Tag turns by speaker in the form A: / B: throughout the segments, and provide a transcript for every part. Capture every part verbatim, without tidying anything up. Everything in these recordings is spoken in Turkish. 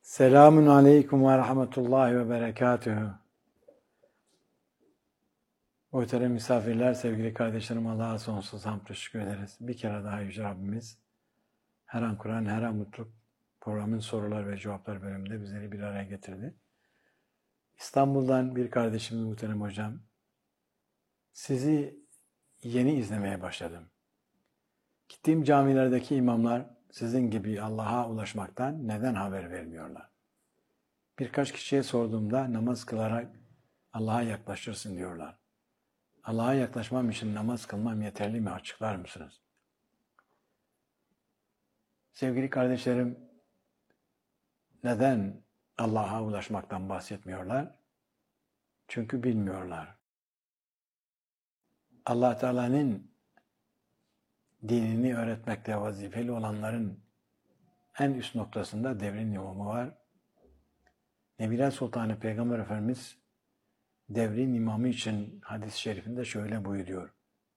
A: Selamun aleyküm ve rahmetullahi ve berekatühü. Muhterem misafirler, sevgili kardeşlerim, Allah'a sonsuz hamd teşekkür ederiz. Bir kere daha Yüce Rabbimiz her an Kur'an, her an mutluluk programın sorular ve cevaplar bölümünde bizleri bir araya getirdi. İstanbul'dan bir kardeşimiz muhterem hocam, sizi yeni izlemeye başladım. Gittiğim camilerdeki imamlar sizin gibi Allah'a ulaşmaktan neden haber vermiyorlar? Birkaç kişiye sorduğumda namaz kılarak Allah'a yaklaşırsın diyorlar. Allah'a yaklaşmam için namaz kılmam yeterli mi? Açıklar mısınız? Sevgili kardeşlerim, neden Allah'a ulaşmaktan bahsetmiyorlar? Çünkü bilmiyorlar. Allah Teala'nın dinini öğretmekte vazifeli olanların en üst noktasında devrin imamı var. Nebiler Sultanı Peygamber Efendimiz devrin imamı için hadis-i şerifinde şöyle buyuruyor.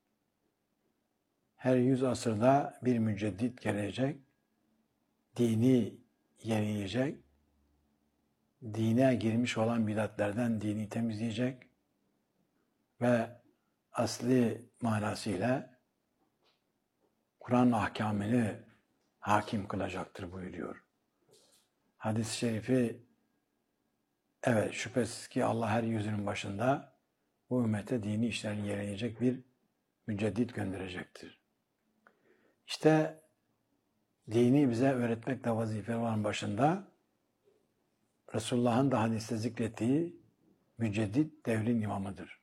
A: Her yüz asırda bir müceddit gelecek, dini yenileyecek, dine girmiş olan bidatlerden dini temizleyecek ve asli manasıyla Kur'an ahkamını hakim kılacaktır buyuruyor. Hadis-i şerifi, evet, şüphesiz ki Allah her yüzünün başında bu ümmete dini işlerini yenileyecek bir müceddit gönderecektir. İşte dini bize öğretmekle vazifeli olan başında Resulullah'ın da hadiste zikrettiği müceddit devrin imamıdır.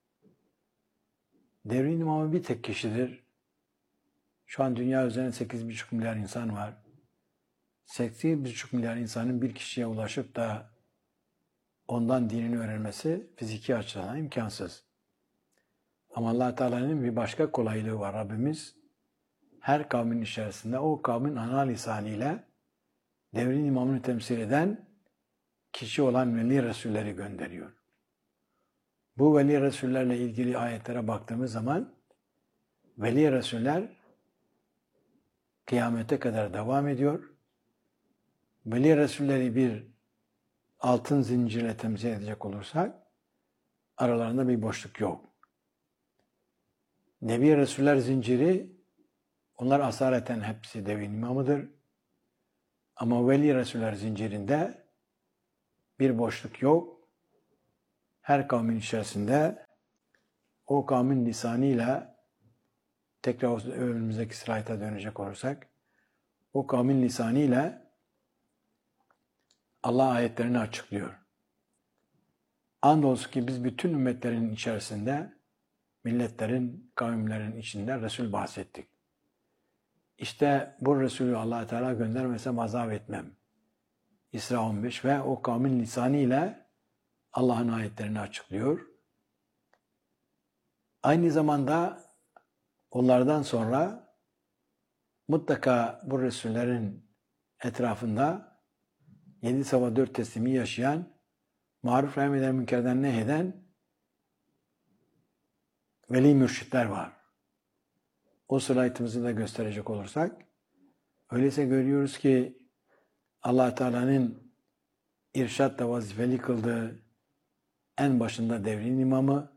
A: Devrin imamı bir tek kişidir. Şu an dünya üzerinde sekiz buçuk milyar insan var. sekiz buçuk milyar insanın bir kişiye ulaşıp da ondan dinini öğrenmesi fiziki açıdan imkansız. Ama Allah Teala'nın bir başka kolaylığı var. Rabbimiz her kavmin içerisinde o kavmin ana lisanıyla devrin imamını temsil eden kişi olan veli resulleri gönderiyor. Bu veli resullerle ilgili ayetlere baktığımız zaman veli resuller kıyamete kadar devam ediyor. Veli resulleri bir altın zincirle temsil edecek olursak aralarında bir boşluk yok. Nebi Resuller zinciri, onlar asaleten hepsi devrin imamıdır. Ama Veli Resuller zincirinde bir boşluk yok. Her kavmin içerisinde o kavmin lisanıyla, tekrar önümüzdeki slayta dönecek olursak, o kavmin lisanıyla Allah ayetlerini açıklıyor. Andolsun ki biz bütün ümmetlerin içerisinde, milletlerin, kavimlerin içinde Resul bahsettik. İşte bu Resulü Allah Teala göndermesem azap etmem. İsra on beş ve o kavmin lisanı ile Allah'ın ayetlerini açıklıyor. Aynı zamanda onlardan sonra mutlaka bu Resullerin etrafında yedi sabah dört teslimi yaşayan, maruf emreden münkerden nehyeden veli mürşitler var. O slaytımızı da gösterecek olursak, öyleyse görüyoruz ki Allah Teala'nın irşatla vazifeli kıldığı en başında devrin imamı,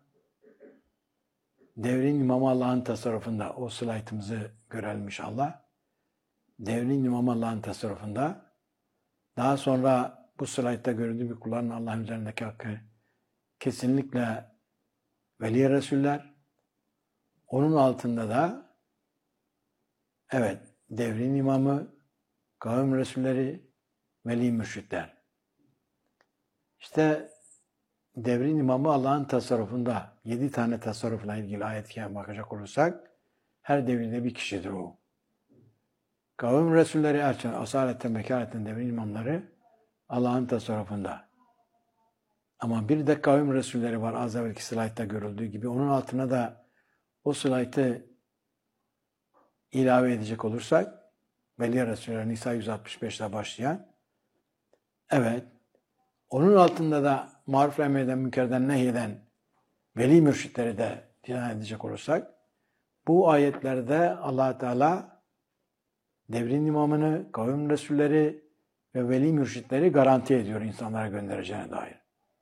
A: devrin imamı Allah'ın tasarrufunda, o slaytımızı görelim inşallah. Devrin imamı Allah'ın tasarrufunda, daha sonra bu slaytta görüldüğü bir kulların Allah'ın üzerindeki hakkı kesinlikle veli resuller, onun altında da evet, devrin imamı, kavim resulleri, veli mürşitler. İşte devrin imamı Allah'ın tasarrufunda, yedi tane tasarrufla ilgili ayet-i bakacak olursak, her devirde bir kişidir o. Kavim resulleri, asaletten, bekaletten devrin imamları Allah'ın tasarrufunda. Ama bir de kavim resulleri var, az evvelki slaytta görüldüğü gibi. Onun altına da o slaytı ilave edecek olursak, Veli Resuller Nisa yüz altmış beş'te başlayan, evet, onun altında da maruf emreden, münkerden nehyeden veli mürşitleri de dilan edecek olursak, bu ayetlerde Allah Teala devrin imamını, kavim resulleri ve veli mürşitleri garanti ediyor insanlara göndereceğine dair.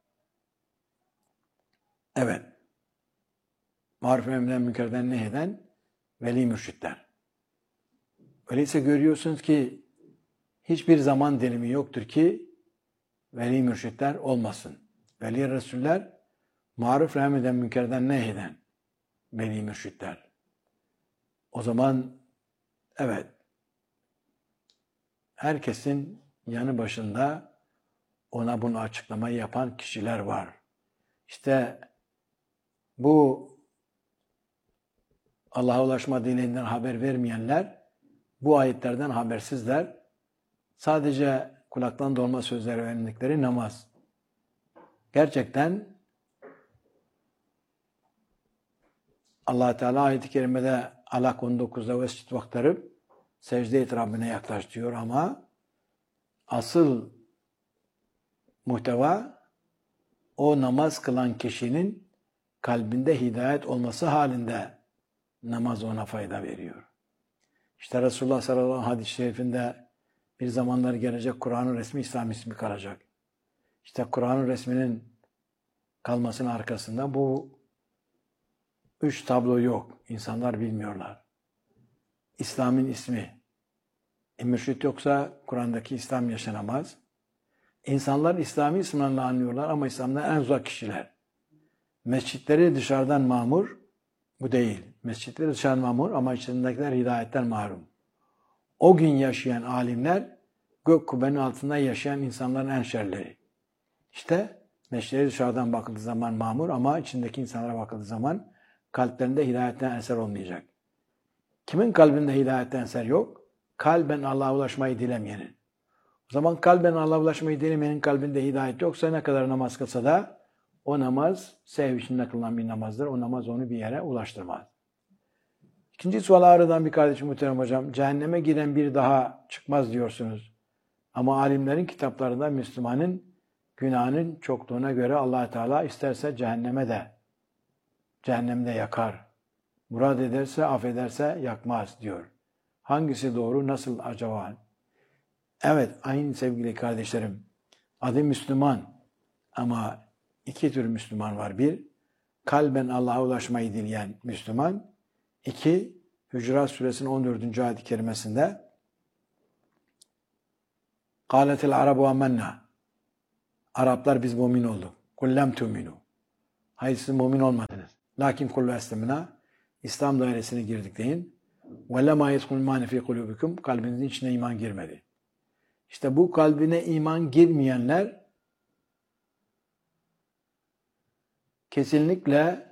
A: Evet. Maruf emreden münkerden nehyeden veli mürşitler. Öyleyse görüyorsunuz ki hiçbir zaman dilimi yoktur ki veli mürşitler olmasın. Veli Resuller maruf emreden münkerden nehyeden veli mürşitler. O zaman evet herkesin yanı başında ona bunu açıklamayı yapan kişiler var. İşte bu Allah'a ulaşma dininden haber vermeyenler bu ayetlerden habersizler. Sadece kulaktan dolma sözler öğrendikleri namaz. Gerçekten Allah Teala ayet-i kerimede Alak on dokuzda vescid vaktarıp secde et Rabbine yaklaş diyor ama asıl muhteva o namaz kılan kişinin kalbinde hidayet olması halinde namaz ona fayda veriyor. İşte Resulullah sallallahu aleyhi ve sellem hadis-i şerifinde bir zamanlar gelecek Kur'an'ın resmi İslam ismi kalacak. İşte Kur'an'ın resminin kalmasının arkasında bu üç tablo yok. İnsanlar bilmiyorlar. İslam'ın ismi. E, mürşit yoksa Kur'an'daki İslam yaşanamaz. İnsanlar İslami isimlerle anlıyorlar ama İslam'dan en uzak kişiler. Mescitleri dışarıdan mamur, bu değil. Mescitleri dışarıdan mamur ama içindekiler hidayetten mahrum. O gün yaşayan alimler, gök kubbenin altında yaşayan insanların en şerleri. İşte mescitleri dışarıdan bakıldığı zaman mamur ama içindeki insanlara bakıldığı zaman kalplerinde hidayetten eser olmayacak. Kimin kalbinde hidayetten eser yok? Kalben Allah'a ulaşmayı dilemeyenin. O zaman kalben Allah'a ulaşmayı dilemeyenin kalbinde hidayet yoksa ne kadar namaz kılsa da o namaz sev içinde kılınan bir namazdır. O namaz onu bir yere ulaştırmaz. İkinci sual ağrıdan bir kardeşim muhterem hocam. Cehenneme giren bir daha çıkmaz diyorsunuz. Ama alimlerin kitaplarında Müslümanın günahının çokluğuna göre Allah Teala isterse cehenneme de cehennemde yakar. Murad ederse, affederse yakmaz diyor. Hangisi doğru, nasıl acaba? Evet, aynı sevgili kardeşlerim. Adı Müslüman ama iki tür Müslüman var. Bir, kalben Allah'a ulaşmayı dileyen Müslüman. İki, Hücurat Suresinin on dördüncü ayet-i kerimesinde قَالَتِ الْعَرَبُ وَمَنَّا Araplar biz mümin olduk. قُلْ لَمْ تُؤْمِنُوا Hayır siz mümin olmadınız. Lakin kullu eslemina İslam dairesine girdik deyin. وَلَمَا يَدْخُلْ مَانِ فِي قُلُوبِكُمْ Kalbinizin içine iman girmedi. İşte bu kalbine iman girmeyenler kesinlikle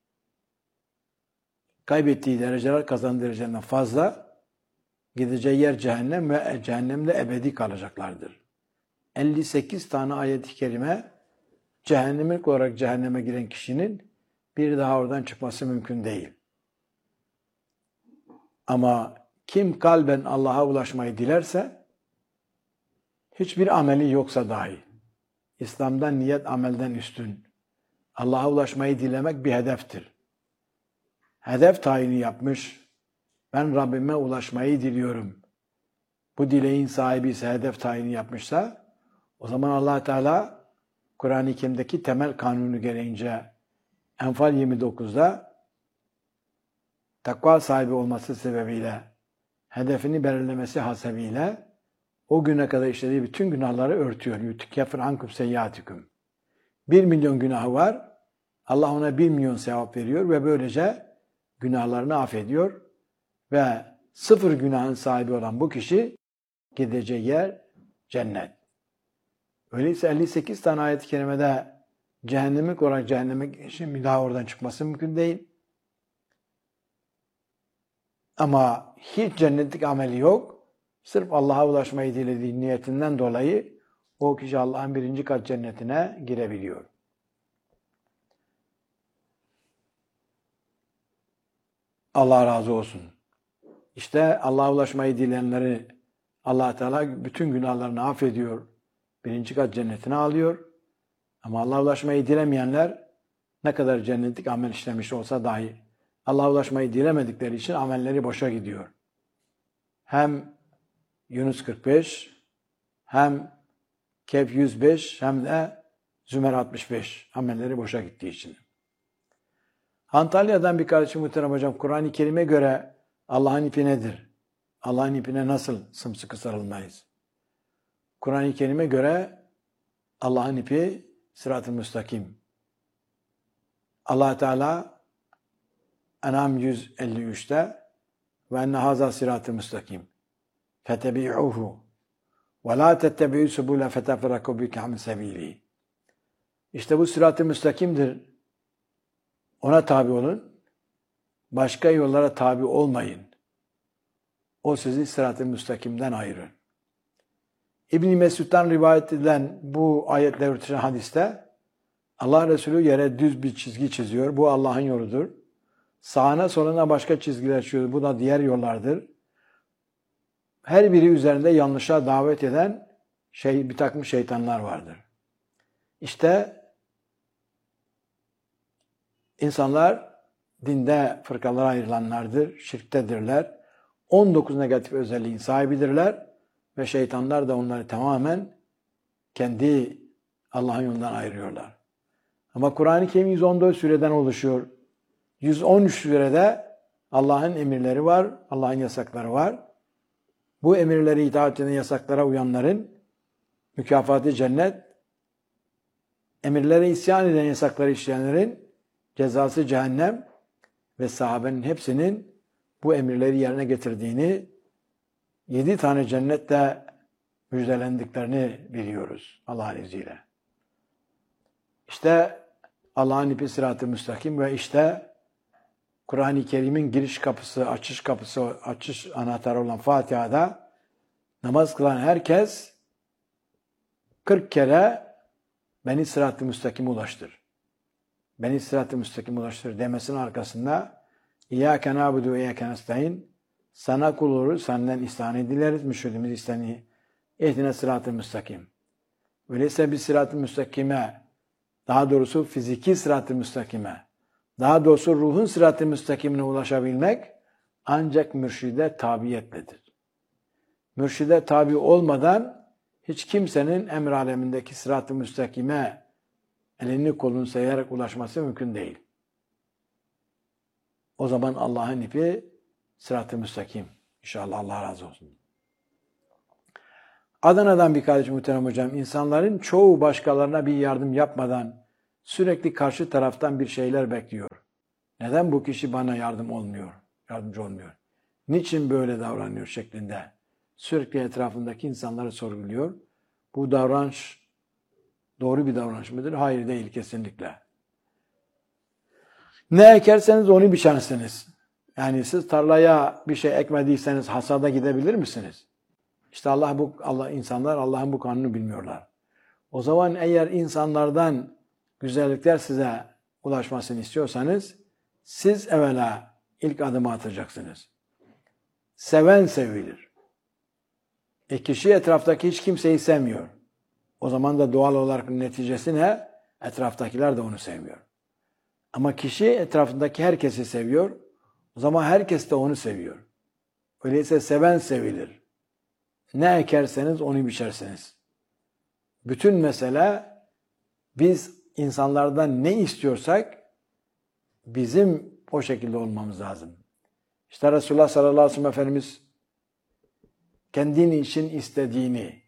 A: kaybettiği dereceler kazandığı dereceden fazla gideceği yer cehennem ve cehennemde ebedi kalacaklardır. elli sekiz tane ayet-i kerime cehennemlik olarak cehenneme giren kişinin bir daha oradan çıkması mümkün değil. Ama kim kalben Allah'a ulaşmayı dilerse hiçbir ameli yoksa dahi İslam'dan niyet amelden üstün. Allah'a ulaşmayı dilemek bir hedeftir. Hedef tayini yapmış. Ben Rabbime ulaşmayı diliyorum. Bu dileğin sahibi ise hedef tayini yapmışsa o zaman Allah Teala Kur'an-ı Kerim'deki temel kanunu gereğince Enfal yirmi dokuzda takva sahibi olması sebebiyle hedefini belirlemesi hasebiyle o güne kadar işlediği bütün günahları örtüyor. Yutkefir ankum seyyatikum. Bir milyon günahı var. Allah ona bir milyon sevap veriyor ve böylece günahlarını affediyor. Ve sıfır günahın sahibi olan bu kişi gideceği yer cennet. Öyleyse elli sekiz tane ayet-i kerimede cehennemlik olarak cehenneme kişinin bir daha oradan çıkması mümkün değil. Ama hiç cennetlik ameli yok. Sırf Allah'a ulaşmayı dilediği niyetinden dolayı o kişi Allah'ın birinci kat cennetine girebiliyor. Allah razı olsun. İşte Allah'a ulaşmayı dileyenleri Allah Teala bütün günahlarını affediyor. Birinci kat cennetine alıyor. Ama Allah'a ulaşmayı dilemeyenler ne kadar cennetlik amel işlemiş olsa dahi Allah'a ulaşmayı dilemedikleri için amelleri boşa gidiyor. Hem Yunus kırk beş Hem Kehf yüz beş hem de Zümer altmış beş amelleri boşa gittiği için. Antalya'dan bir kardeşim muhterem hocam, Kur'an-ı Kerim'e göre Allah'ın ipi nedir? Allah'ın ipine nasıl sımsıkı sarılmayız? Kur'an-ı Kerim'e göre Allah'ın ipi sırat-ı müstakim. Allah Teala En'am yüz elli üçte ve enne haza sırat-ı müstakim fetebi'uhu ve la tettebi'u subule feteferraku bike an sebili. İşte bu sırat-ı müstakimdir. Ona tabi olun. Başka yollara tabi olmayın. O sizi sırat-ı müstakimden ayırır. İbn-i Mesud'dan rivayet edilen bu ayetle örtüşen hadiste Allah Resulü yere düz bir çizgi çiziyor. Bu Allah'ın yoludur. Sağına soluna başka çizgiler çiziyor. Bu da diğer yollardır. Her biri üzerinde yanlışa davet eden şey, bir takım şeytanlar vardır. İşte insanlar dinde fırkalara ayrılanlardır, şirktedirler. on dokuz negatif özelliğin sahibidirler ve şeytanlar da onları tamamen kendi Allah'ın yolundan ayırıyorlar. Ama Kur'an-ı Kerim yüz on dört sureden oluşuyor. yüz on üç surede Allah'ın emirleri var, Allah'ın yasakları var. Bu emirleri itaat eden, yasaklara uyanların mükafatı cennet, emirlere isyan eden, yasakları işleyenlerin cezası cehennem ve sahabenin hepsinin bu emirleri yerine getirdiğini, yedi tane cennette müjdelendiklerini biliyoruz Allah'ın izniyle. İşte Allah'ın ipi sırat-ı müstakim ve işte Kur'an-ı Kerim'in giriş kapısı, açış kapısı, açış anahtarı olan Fatiha'da namaz kılan herkes kırk kere beni sırat-ı müstakime ulaştır. Beni sırat-ı müstakime ulaştır demesinin arkasında İyyâke nâbudu ve iyyâke nestaîn, sana kul oluruz, senden istihane dileriz, müşhedimiz isteni ehdine sırat-ı müstakim. Öyleyse bir sırat-ı müstakime, daha doğrusu fiziki sırat-ı müstakime, daha doğrusu ruhun sırat-ı müstakimine ulaşabilmek ancak mürşide tabiyetledir. Mürşide tabi olmadan hiç kimsenin emr alemindeki sırat-ı müstakime elini kolunu sayarak ulaşması mümkün değil. O zaman Allah'ın ipi sırat-ı müstakim. İnşallah Allah razı olsun. Adana'dan bir kardeşim muhterem hocam, insanların çoğu başkalarına bir yardım yapmadan sürekli karşı taraftan bir şeyler bekliyor. Neden bu kişi bana yardım olmuyor, yardımcı olmuyor? Niçin böyle davranıyor şeklinde sürekli etrafındaki insanları sorguluyor. Bu davranış doğru bir davranış mıdır? Hayır, değil kesinlikle. Ne ekerseniz onu biçersiniz. Yani siz tarlaya bir şey ekmediyseniz hasada gidebilir misiniz? İşte Allah bu Allah insanlar Allah'ın bu kanunu bilmiyorlar. O zaman eğer insanlardan güzellikler size ulaşmasını istiyorsanız siz evvela ilk adımı atacaksınız. Seven sevilir. E kişi etraftaki hiç kimseyi sevmiyor. O zaman da doğal olarak neticesi ne? Etraftakiler de onu sevmiyor. Ama kişi etrafındaki herkesi seviyor. O zaman herkes de onu seviyor. Öyleyse seven sevilir. Ne ekerseniz onu biçersiniz. Bütün mesele biz insanlardan ne istiyorsak bizim o şekilde olmamız lazım. İşte Resulullah sallallahu aleyhi ve sellem Efendimiz kendini için istediğini,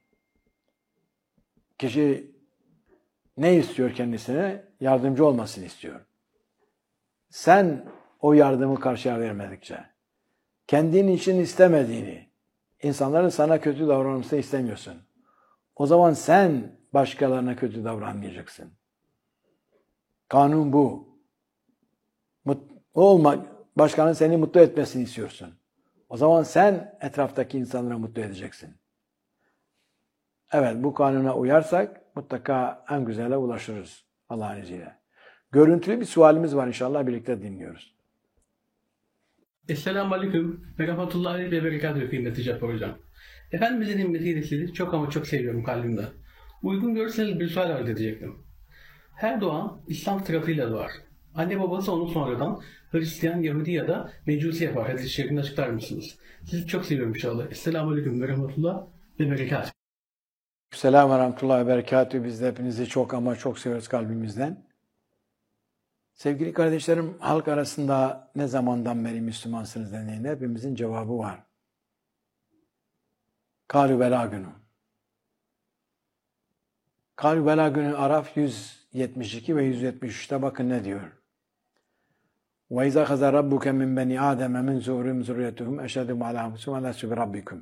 A: kişi ne istiyor kendisine? Yardımcı olmasını istiyor. Sen o yardımı karşıya vermedikçe, kendin için istemediğini, insanların sana kötü davranmasını istemiyorsun. O zaman sen başkalarına kötü davranmayacaksın. Kanun bu. Mut, olma, başkanın seni mutlu etmesini istiyorsun. O zaman sen etraftaki insanları mutlu edeceksin. Evet, bu kanuna uyarsak mutlaka en güzele ulaşırız Allah'ın izniyle. Görüntülü bir sualimiz var, inşallah birlikte dinliyoruz.
B: Esselamu Aleyküm ve Rahmetullahi ve Berekatuhu kıymetli Cafer Hocam. Efendimizin himmetiyle sizi çok ama çok seviyorum kalbimde. Uygun görürseniz bir sual arz edecektim. Her doğan İslam fıtratıyla doğar. Anne babası onu sonradan Hristiyan, Yahudi ya da Mecusi yapar. Hadis-i şerifini açıklar mısınız? Sizi çok seviyorum inşallah. Esselamu Aleyküm ve Rahmetullah ve Berekatuhu.
A: Selamun ve rahmetullahi ve berekatühü. Biz de hepinizi çok ama çok seviyoruz kalbimizden. Sevgili kardeşlerim, halk arasında ne zamandan beri Müslümansınız dendiğinde hepimizin cevabı var. Kâlü Bela günü. Kâlü Bela günü Araf yüz yetmiş iki ve yüz yetmiş üçte bakın ne diyor. وَاِذَا خَزَ رَبُّكَ مِنْ بَنِي آدَمَ مِنْ زُهُرِهِمْ ذُرِّيَّتَهُمْ اَشْهَدُهُمْ عَلَى أَنفُسِهِمْ أَلَسْتُ بِرَبِّكُمْ.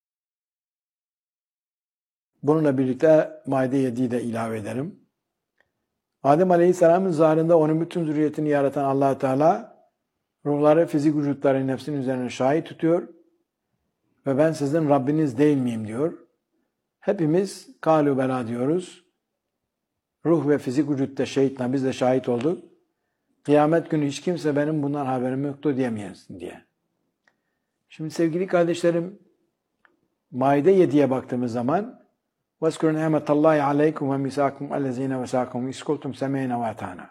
A: Bununla birlikte Maide yediyi de ilave ederim. Adem Aleyhisselam'ın zahrında onun bütün zürriyetini yaratan Allah Teala ruhları, fizik vücutları nefsinin üzerine şahit tutuyor ve ben sizin Rabbiniz değil miyim diyor. Hepimiz kâlû belâ diyoruz. Ruh ve fizik vücutta şehitler, biz de şahit olduk. Kıyamet günü hiç kimse benim bundan haberim yoktu diyemeyesin diye. Şimdi sevgili kardeşlerim, Maide yediye baktığımız zaman وَاسْكُرُ نِعْمَةَ اللّٰهِ عَلَيْكُمْ وَمِسَاكُمْ اَلَّذ۪ينَ وَسَاكُمْ اِسْكُلْتُمْ سَمَيْنَ وَاَتَانَ.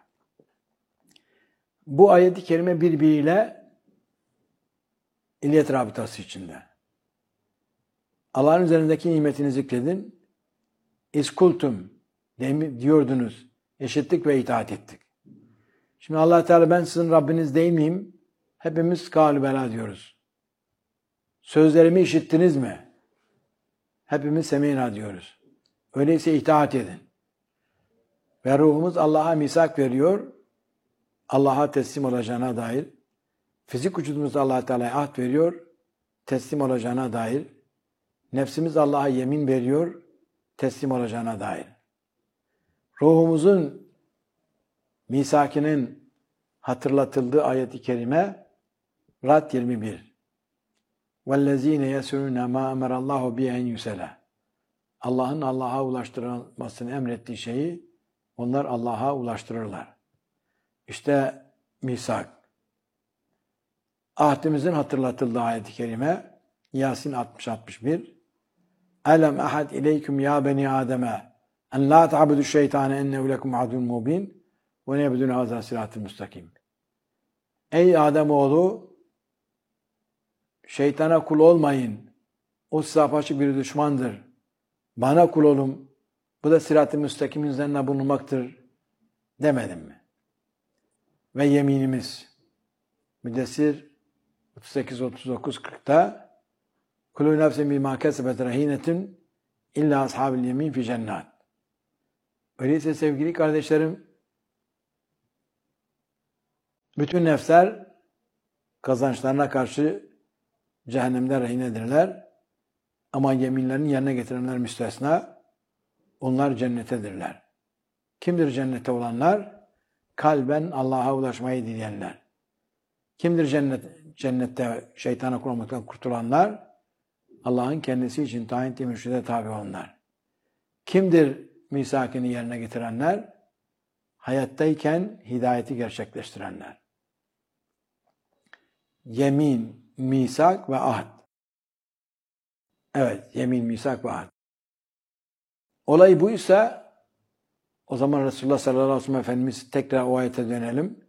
A: Bu ayet-i kerime birbiriyle illiyet rabıtası içinde. Allah'ın üzerindeki nimetini zikredin. İskultum diyordunuz. Eşittik ve itaat ettik. Şimdi Allah Teala ben sizin Rabbiniz değil miyim? Hepimiz kâlü belâ diyoruz. Sözlerimi işittiniz mi? Hepimiz semînâ diyoruz. Öyleyse itaat edin. Ve ruhumuz Allah'a misak veriyor. Allah'a teslim olacağına dair. Fizik vücudumuz Allah Teala'ya ahd veriyor. Teslim olacağına dair. Nefsimiz Allah'a yemin veriyor. Teslim olacağına dair. Ruhumuzun misakinin hatırlatıldığı ayet-i kerime Ra'd yirmi bir. وَالَّذ۪ينَ يَسُرُونَ مَا اَمَرَ اللّٰهُ بِيَنْ يُسَلَى. Allah'ın Allah'a ulaştırılmasını emrettiği şeyi onlar Allah'a ulaştırırlar. İşte misak. Ahdimizin hatırlatıldığı ayet-i kerime Yasin altmış altmış bir. Elem ahad ileyküm ya beni Adem'e en la ta'budu şeytane ennehu lekum adun mubin ve nebudun hazâ sırat-ı müstakim. Ey Ademoğlu, şeytana kul olmayın. O size apaçık bir düşmandır. Bana kul olun. Bu da sırat-ı müstakimin üzerine bulunmaktır demedim mi? Ve yeminimiz Müddessir otuz sekiz otuz dokuz kırkta kulû nefsin bimâ kesebet rehinetin illa ashabil yemin fi cennet. Öyleyse sevgili kardeşlerim, bütün nefsler kazançlarına karşı cehennemde rehinedirler. Ama yeminlerini yerine getirenler müstesna, onlar cennetedirler. Kimdir cennete olanlar? Kalben Allah'a ulaşmayı dileyenler. Kimdir cennet, cennette şeytana kul olmaktan kurtulanlar? Allah'ın kendisi için tayin ettiği mürşide tabi olanlar. Kimdir misakını yerine getirenler? Hayattayken hidayeti gerçekleştirenler. Yemin, misak ve ahd. Evet, yemin, misak ve ahd. Olay buysa o zaman Resulullah sallallahu aleyhi ve sellem Efendimiz tekrar o ayete dönelim.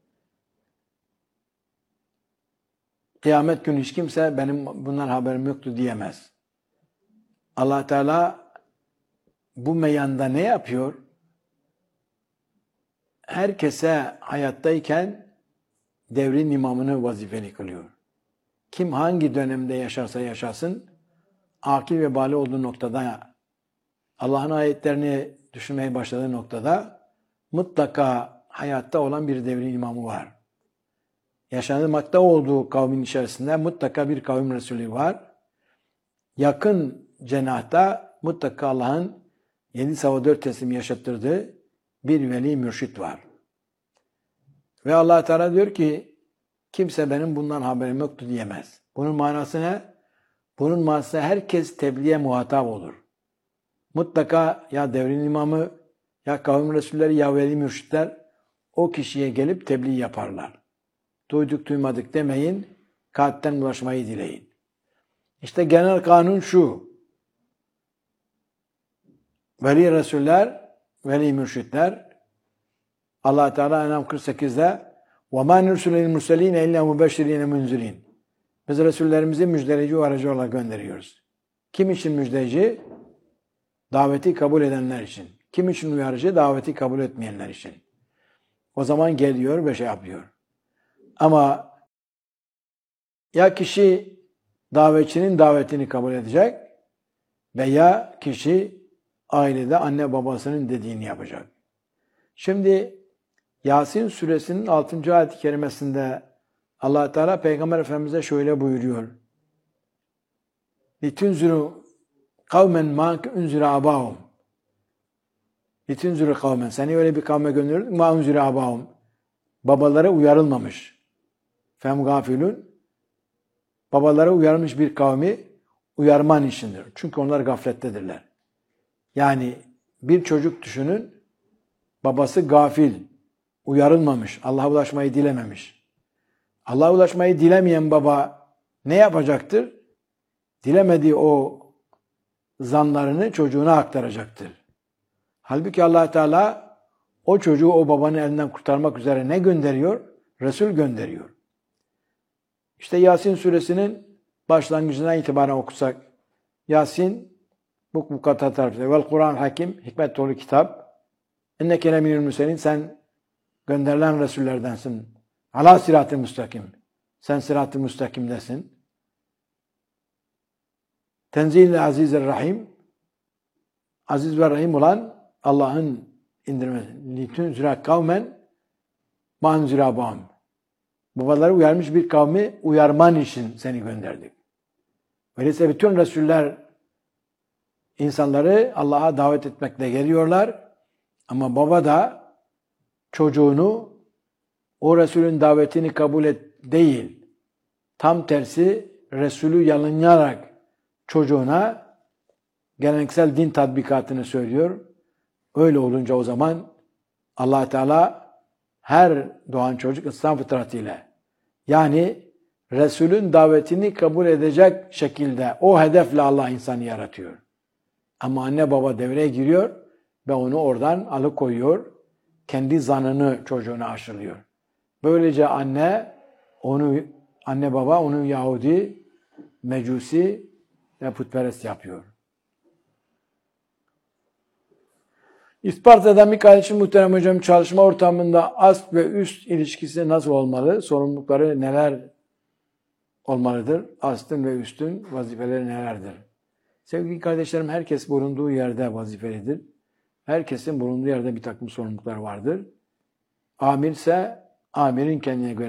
A: Kıyamet günü hiç kimse benim bundan haberim yoktu diyemez. Allah Teala bu meyanda ne yapıyor? Herkese hayattayken devrin imamını vazifeli kılıyor. Kim hangi dönemde yaşarsa yaşasın, akil ve bâli olduğu noktada, Allah'ın ayetlerini düşünmeye başladığı noktada mutlaka hayatta olan bir devrin imamı var. Yaşanmakta olduğu kavmin içerisinde mutlaka bir kavim Resulü var. Yakın cenahta mutlaka Allah'ın yedi sava dört teslim yaşattırdığı bir veli mürşit var. Ve Allah Teala diyor ki kimse benim bundan haberim yoktu diyemez. Bunun manası ne? Bunun manası herkes tebliğe muhatap olur. Mutlaka ya devrin imamı, ya kavim Resulleri, ya veli mürşitler o kişiye gelip tebliğ yaparlar. Duyduk duymadık demeyin, kalpten ulaşmayı dileyin. İşte genel kanun şu. Veli Resuller, veli mürşitler, Allah Teala En'am kırk sekizde وَمَا نُرْسُلَ الْمُرْسَلِينَ اِلَّا مُبَشِّرِينَ مُنْزِرِينَ. Biz Resullerimizi müjdeleyici ve aracı olarak gönderiyoruz. Kim için müjdeleyici? Daveti kabul edenler için. Kim için uyarıcı? Daveti kabul etmeyenler için. O zaman geliyor ve şey yapıyor. Ama ya kişi davetçinin davetini kabul edecek veya kişi ailede anne babasının dediğini yapacak. Şimdi Yasin suresinin altıncı ayet-i kerimesinde Allah Teala Peygamber Efendimiz'e şöyle buyuruyor. لِتُنْزِرُوا قَوْمًا مَا اُنْزِرَ عَبَاهُمْ لِتُنْزِرُوا قَوْمًا Seni öyle bir kavme gönderdik. مَا اُنْزِرَ عَبَاهُمْ Babaları uyarılmamış. فَمْ غَافِلُونَ Babaları uyarılmış bir kavmi uyarman içindir. Çünkü onlar gaflettedirler. Yani bir çocuk düşünün, babası gafil, uyarılmamış, Allah'a ulaşmayı dilememiş. Allah'a ulaşmayı dilemeyen baba ne yapacaktır? Dilemediği o zanlarını çocuğuna aktaracaktır. Halbuki Allah Teala o çocuğu o babanın elinden kurtarmak üzere ne gönderiyor? Resul gönderiyor. İşte Yasin suresinin başlangıcından itibaren okusak, Yasin bu mukata tarafı. Vel Kur'an hakim, hikmet dolu kitap. İnneke leminül mürselin, sen gönderilen Resullerdensin. Ala sırat-ı müstakim. Sen sırat-ı müstakimdesin. Tenzil-i aziz-i rahim. Aziz ve rahim olan Allah'ın indirmesi. Litunzira kavmen manzira bam. Babaları uyarmış bir kavmi uyarman için seni gönderdik. Öyleyse bütün Resuller insanları Allah'a davet etmekle geliyorlar. Ama baba da çocuğunu o Resulün davetini kabul et değil. Tam tersi Resulü yalanlayarak çocuğuna geleneksel din tatbikatını söylüyor. Öyle olunca o zaman Allah Teala her doğan çocuk İslam fıtratıyla, yani Resulün davetini kabul edecek şekilde o hedefle Allah insanı yaratıyor. Ama anne baba devreye giriyor ve onu oradan alıkoyuyor. Kendi zanını çocuğuna aşılıyor. Böylece anne onu anne baba onu Yahudi, Mecusi ve putperest yapıyor. İsparta'dan bir kardeşim muhterem hocam, çalışma ortamında ast ve üst ilişkisi nasıl olmalı? Sorumlulukları neler olmalıdır? Astın ve üstün vazifeleri nelerdir? Sevgili kardeşlerim, herkes bulunduğu yerde vazifelidir. Herkesin bulunduğu yerde bir takım sorumluluklar vardır. Amir ise amirin kendine göre